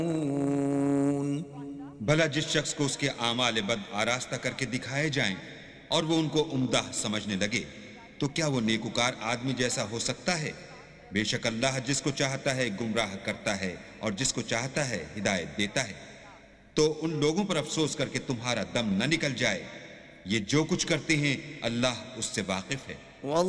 भला जिस शख्स को उसके आमाल बद आरास्ता करके दिखाए जाएं और वो उनको उम्दा समझने लगे, तो क्या वो नेकुकार आदमी जैसा हो सकता है? बेशक अल्लाह जिसको चाहता है गुमराह करता है और जिसको चाहता है हिदायत देता है। तो उन लोगों पर अफसोस करके तुम्हारा दम न निकल जाए। ये जो कुछ करते हैं अल्लाह उससे वाकिफ है।